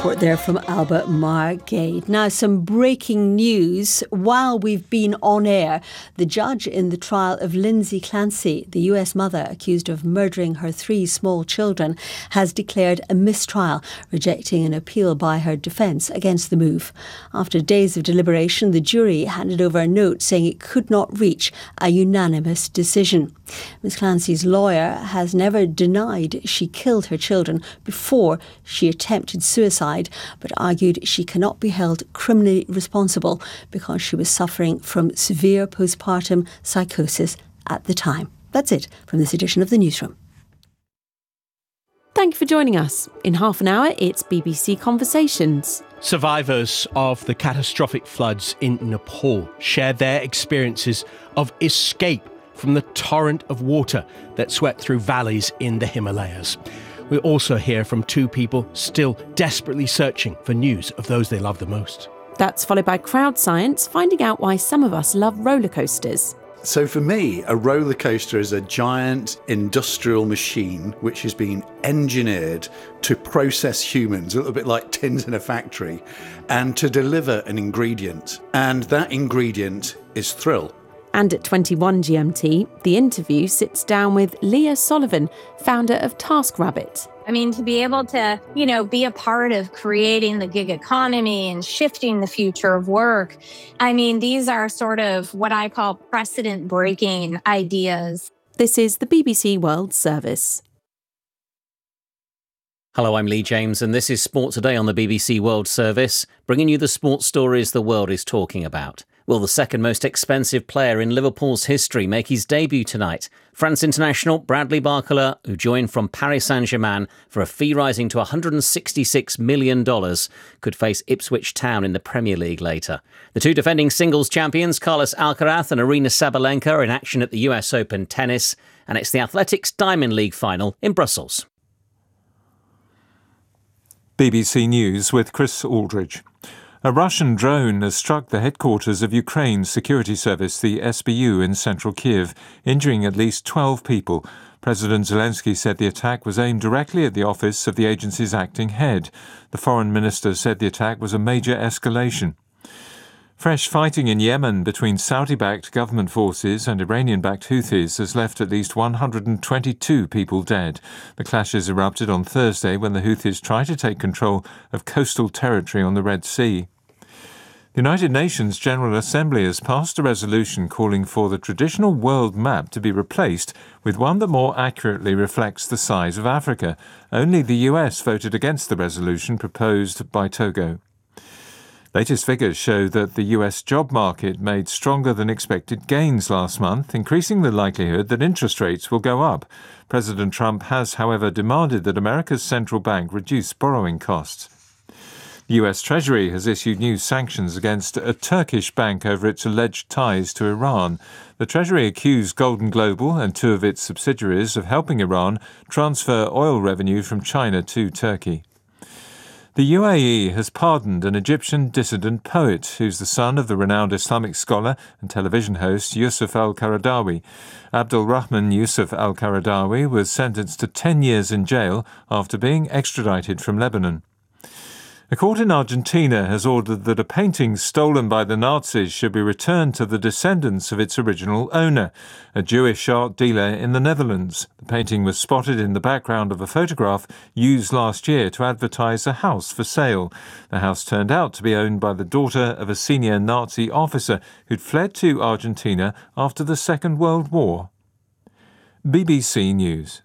report there from Albert Margate. Now, some breaking news. While we've been on air, the judge in the trial of Lindsay Clancy, the US mother accused of murdering her 3 small children, has declared a mistrial, rejecting an appeal by her defence against the move. After days of deliberation, the jury handed over a note saying it could not reach a unanimous decision. Ms Clancy's lawyer has never denied she killed her children before she attempted suicide, but argued she cannot be held criminally responsible because she was suffering from severe postpartum psychosis at the time. That's it from this edition of The Newsroom. Thank you for joining us. In half an hour, it's BBC Conversations. Survivors of the catastrophic floods in Nepal shared their experiences of escape from the torrent of water that swept through valleys in the Himalayas. We'll also hear from 2 people still desperately searching for news of those they love the most. That's followed by Crowd Science, finding out why some of us love roller coasters. So for me, a roller coaster is a giant industrial machine which has been engineered to process humans, a little bit like tins in a factory, and to deliver an ingredient. And that ingredient is thrill. And at 21 GMT, The Interview sits down with Leah Sullivan, founder of TaskRabbit. I mean, to be able to, be a part of creating the gig economy and shifting the future of work. I mean, these are sort of what I call precedent-breaking ideas. This is the BBC World Service. Hello, I'm Lee James, and this is Sport Today on the BBC World Service, bringing you the sports stories the world is talking about. Will the second most expensive player in Liverpool's history make his debut tonight? France international Bradley Barcola, who joined from Paris Saint-Germain for a fee rising to $166 million, could face Ipswich Town in the Premier League later. The 2 defending singles champions, Carlos Alcaraz and Aryna Sabalenka, are in action at the US Open tennis, and it's the Athletics Diamond League final in Brussels. BBC News with Chris Aldridge. A Russian drone has struck the headquarters of Ukraine's security service, the SBU, in central Kiev, injuring at least 12 people. President Zelensky said the attack was aimed directly at the office of the agency's acting head. The foreign minister said the attack was a major escalation. Fresh fighting in Yemen between Saudi-backed government forces and Iranian-backed Houthis has left at least 122 people dead. The clashes erupted on Thursday when the Houthis tried to take control of coastal territory on the Red Sea. The United Nations General Assembly has passed a resolution calling for the traditional world map to be replaced with one that more accurately reflects the size of Africa. Only the US voted against the resolution proposed by Togo. Latest figures show that the US job market made stronger than expected gains last month, increasing the likelihood that interest rates will go up. President Trump has, however, demanded that America's central bank reduce borrowing costs. The US Treasury has issued new sanctions against a Turkish bank over its alleged ties to Iran. The Treasury accused Golden Global and 2 of its subsidiaries of helping Iran transfer oil revenue from China to Turkey. The UAE has pardoned an Egyptian dissident poet who's the son of the renowned Islamic scholar and television host Yusuf al-Qaradawi. Abdul Rahman Yusuf al-Qaradawi was sentenced to 10 years in jail after being extradited from Lebanon. A court in Argentina has ordered that a painting stolen by the Nazis should be returned to the descendants of its original owner, a Jewish art dealer in the Netherlands. The painting was spotted in the background of a photograph used last year to advertise a house for sale. The house turned out to be owned by the daughter of a senior Nazi officer who'd fled to Argentina after the Second World War. BBC News.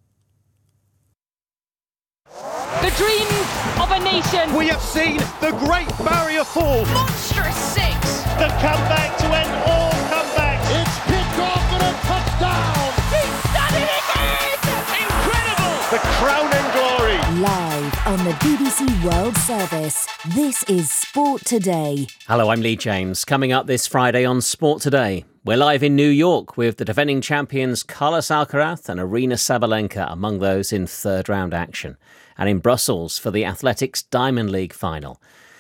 The dream of a nation. We have seen the Great Barrier Fall. Monstrous 6. The comeback to end all comebacks. It's kicked off and a touchdown. He's done it again. Incredible. The crowning glory. Live on the BBC World Service, this is Sport Today. Hello, I'm Lee James. Coming up this Friday on Sport Today, we're live in New York with the defending champions Carlos Alcaraz and Aryna Sabalenka among those in third round action, and in Brussels for the Athletics Diamond League final.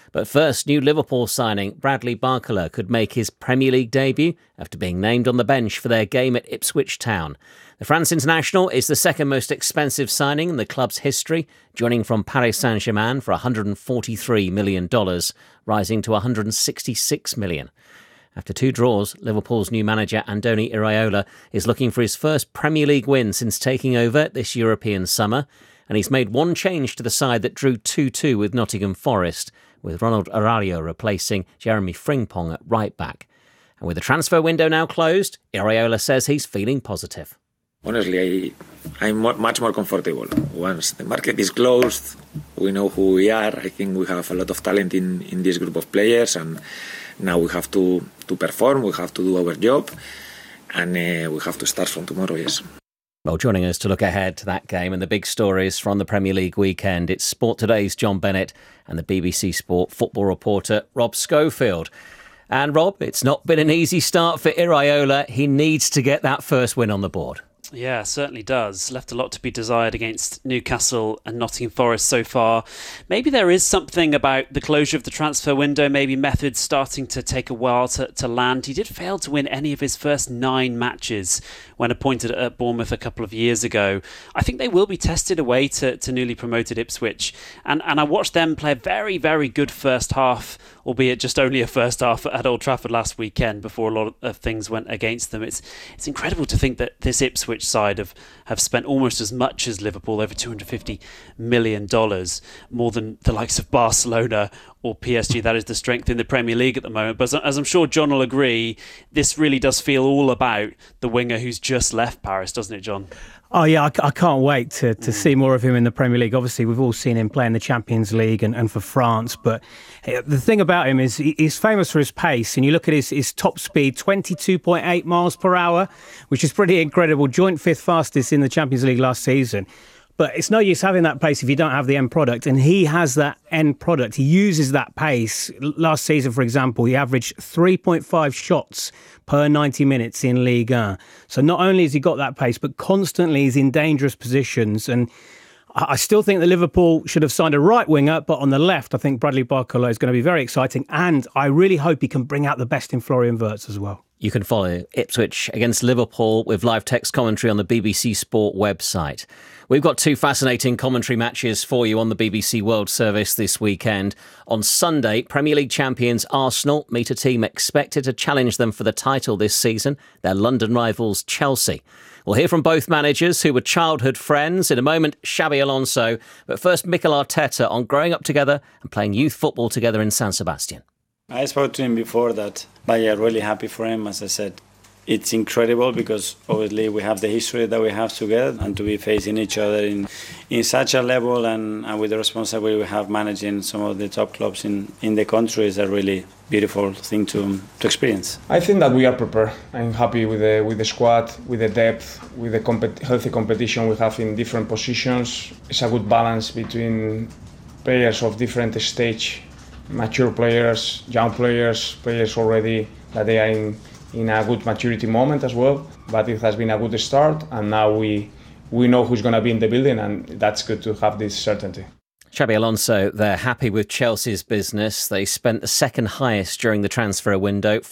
But first, new Liverpool signing Bradley Barcola could make his Premier League debut after being named on the bench for their game at Ipswich Town. The France international is the second most expensive signing in the club's history, joining from Paris Saint-Germain for $143 million, rising to $166 million. After 2 draws, Liverpool's new manager Andoni Iraola is looking for his first Premier League win since taking over this European summer, and he's made one change to the side that drew 2-2 with Nottingham Forest, with Ronald Araújo replacing Jeremy Frimpong at right back. And with the transfer window now closed, Iraola says he's feeling positive. Honestly, I'm much more comfortable. Once the market is closed, we know who we are. I think we have a lot of talent in this group of players, and now we have to perform, we have to do our job, and we have to start from tomorrow, yes. Well, joining us to look ahead to that game and the big stories from the Premier League weekend, it's Sport Today's John Bennett and the BBC Sport football reporter Rob Schofield. And Rob, it's not been an easy start for Iraola. He needs to get that first win on the board. Yeah, certainly does. Left a lot to be desired against Newcastle and Nottingham Forest so far. Maybe there is something about the closure of the transfer window, maybe methods starting to take a while to land. He did fail to win any of his first 9 matches when appointed at Bournemouth a couple of years ago. I think they will be tested away to newly promoted Ipswich. And I watched them play a very, very good first half, albeit just only a first half at Old Trafford last weekend before a lot of things went against them. It's incredible to think that this Ipswich side have spent almost as much as Liverpool, over $250 million, more than the likes of Barcelona or PSG. That is the strength in the Premier League at the moment. But as I'm sure John will agree, this really does feel all about the winger who's just left Paris, doesn't it, John? Oh, yeah, I can't wait to see more of him in the Premier League. Obviously, we've all seen him play in the Champions League and for France. But the thing about him is he's famous for his pace. And you look at his top speed, 22.8 miles per hour, which is pretty incredible. Joint 5th fastest in the Champions League last season. But it's no use having that pace if you don't have the end product. And he has that end product. He uses that pace. Last season, for example, he averaged 3.5 shots per 90 minutes in Ligue 1. So not only has he got that pace, but constantly he's in dangerous positions. And I still think that Liverpool should have signed a right winger, but on the left, I think Bradley Barcola is going to be very exciting. And I really hope he can bring out the best in Florian Wirtz as well. You can follow Ipswich against Liverpool with live text commentary on the BBC Sport website. We've got 2 fascinating commentary matches for you on the BBC World Service this weekend. On Sunday, Premier League champions Arsenal meet a team expected to challenge them for the title this season, their London rivals Chelsea. We'll hear from both managers who were childhood friends. In a moment, Xabi Alonso. But first, Mikel Arteta on growing up together and playing youth football together in San Sebastian. I spoke to him before that, but yeah, really happy for him. As I said, it's incredible because obviously we have the history that we have together, and to be facing each other in such a level and with the responsibility we have managing some of the top clubs in the country is a really beautiful thing to experience. I think that we are prepared. I'm happy with the squad, with the depth, with the healthy competition we have in different positions. It's a good balance between players of different stage. Mature players, young players, players already that they are in a good maturity moment as well. But it has been a good start, and now we know who's going to be in the building, and that's good to have this certainty. Xabi Alonso, they're happy with Chelsea's business. They spent the second highest during the transfer window,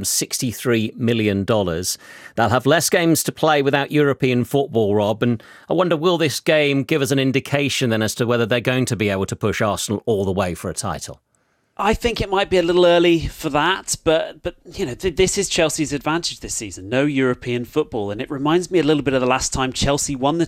$463 million. They'll have less games to play without European football, Rob. And I wonder, will this game give us an indication then as to whether they're going to be able to push Arsenal all the way for a title? I think it might be a little early for that, but you know, this is Chelsea's advantage this season. No European football, and it reminds me a little bit of the last time Chelsea won the